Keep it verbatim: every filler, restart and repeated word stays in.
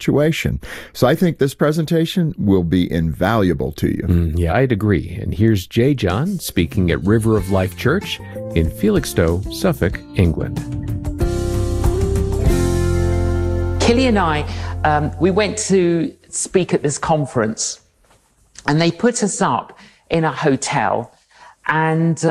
situation. So I think this presentation will be invaluable to you. Mm, yeah, I'd agree. And here's J. John speaking at River of Life Church in Felixstowe, Suffolk, England. Killy and I, um, we went to speak at this conference, and they put us up in a hotel, and